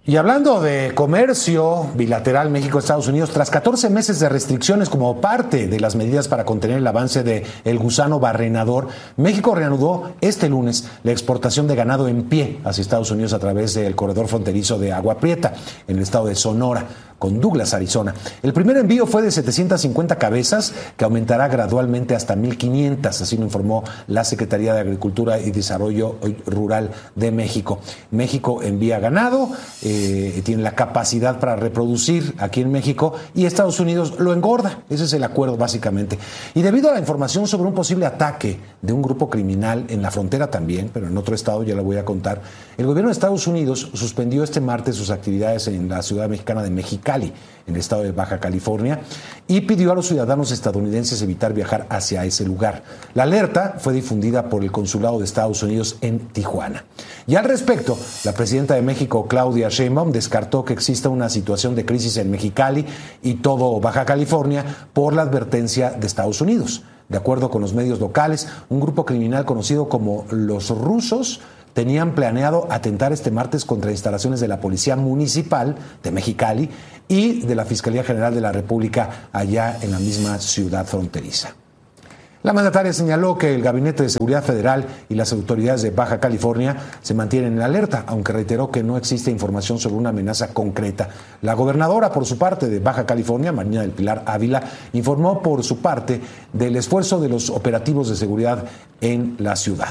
Y hablando de comercio bilateral México-Estados Unidos, tras 14 meses de restricciones como parte de las medidas para contener el avance del gusano barrenador, México reanudó este lunes la exportación de ganado en pie hacia Estados Unidos a través del corredor fronterizo de Agua Prieta, en el estado de Sonora, con Douglas, Arizona. El primer envío fue de 750 cabezas, que aumentará gradualmente hasta 1,500, así lo informó la Secretaría de Agricultura y Desarrollo Rural de México. México envía ganado, tiene la capacidad para reproducir aquí en México, y Estados Unidos lo engorda. Ese es el acuerdo básicamente. Y debido a la información sobre un posible ataque de un grupo criminal en la frontera también, pero en otro estado, ya lo voy a contar, el gobierno de Estados Unidos suspendió este martes sus actividades en la ciudad mexicana de Mexicali, en el estado de Baja California, y pidió a los ciudadanos estadounidenses evitar viajar hacia ese lugar. La alerta fue difundida por el Consulado de Estados Unidos en Tijuana. Y al respecto, la presidenta de México, Claudia Sheinbaum, descartó que exista una situación de crisis en Mexicali y todo Baja California por la advertencia de Estados Unidos. De acuerdo con los medios locales, un grupo criminal conocido como los rusos tenían planeado atentar este martes contra instalaciones de la Policía Municipal de Mexicali y de la Fiscalía General de la República allá en la misma ciudad fronteriza. La mandataria señaló que el Gabinete de Seguridad Federal y las autoridades de Baja California se mantienen en alerta, aunque reiteró que no existe información sobre una amenaza concreta. La gobernadora, por su parte, de Baja California, Marina del Pilar Ávila, informó por su parte del esfuerzo de los operativos de seguridad en la ciudad.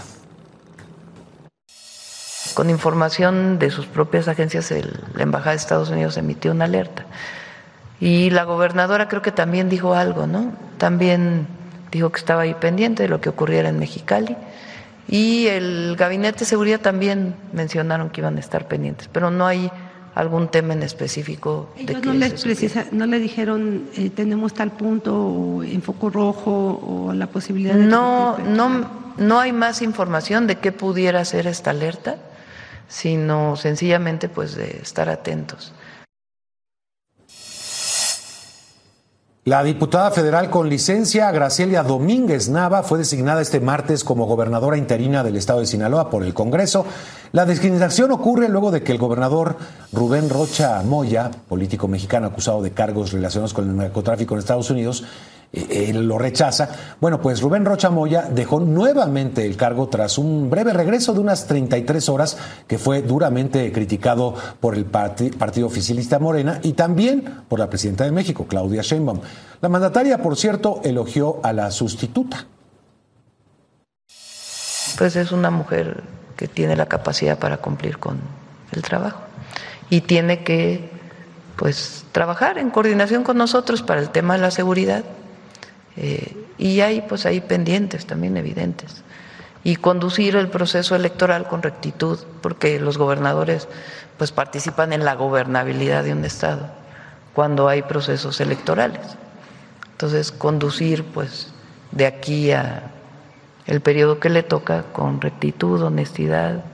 Con información de sus propias agencias, la Embajada de Estados Unidos emitió una alerta. Y la gobernadora creo que también dijo algo, ¿no? También dijo que estaba ahí pendiente de lo que ocurriera en Mexicali. Y el Gabinete de Seguridad también mencionaron que iban a estar pendientes, pero no hay algún tema en específico. Ellos no le dijeron tenemos tal punto o en foco rojo o la posibilidad de... No hay más información de qué pudiera ser esta alerta, sino sencillamente pues de estar atentos. La diputada federal con licencia, Gracelia Domínguez Nava, fue designada este martes como gobernadora interina del estado de Sinaloa por el Congreso. La designación ocurre luego de que el gobernador Rubén Rocha Moya, político mexicano acusado de cargos relacionados con el narcotráfico en Estados Unidos, él lo rechaza. Bueno, pues Rubén Rocha Moya dejó nuevamente el cargo tras un breve regreso de unas 33 horas que fue duramente criticado por el partido oficialista Morena y también por la presidenta de México, Claudia Sheinbaum. La mandataria, por cierto, elogió a la sustituta. Pues es una mujer que tiene la capacidad para cumplir con el trabajo y tiene que pues trabajar en coordinación con nosotros para el tema de la seguridad. Y hay pues ahí pendientes también evidentes y conducir el proceso electoral con rectitud, porque los gobernadores pues participan en la gobernabilidad de un estado cuando hay procesos electorales. Entonces conducir pues de aquí a el periodo que le toca con rectitud, honestidad.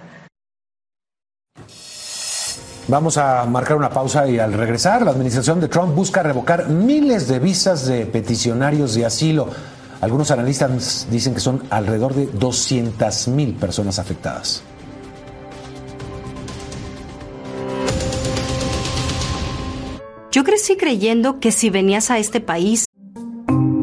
Vamos a marcar una pausa y al regresar, la administración de Trump busca revocar miles de visas de peticionarios de asilo. Algunos analistas dicen que son alrededor de 200,000 personas afectadas. Yo crecí creyendo que si venías a este país